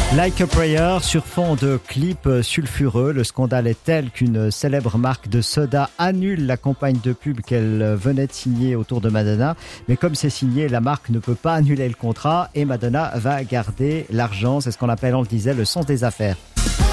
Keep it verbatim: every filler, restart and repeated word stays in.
Like a Prayer sur fond de clip sulfureux. Le scandale est tel qu'une célèbre marque de soda annule la campagne de pub qu'elle venait de signer autour de Madonna. Mais comme c'est signé, la marque ne peut pas annuler le contrat et Madonna va garder l'argent. C'est ce qu'on appelle, on le disait, le sens des affaires.